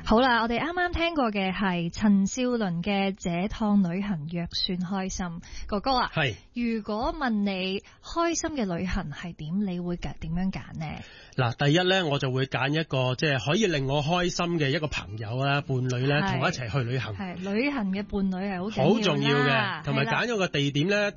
好啦，我哋啱啱聽過嘅係陳少麟嘅這趟旅行若算開心。哥哥啊，係，如果問你開心嘅旅行係點，你會點樣揀呢？ 嗱，第一咧，我就會揀一個即係可以令我開心嘅一個朋友啦、伴侶咧，同我一齊去旅行。 係旅行嘅伴侶係好重要嘅，同埋揀咗個地點咧。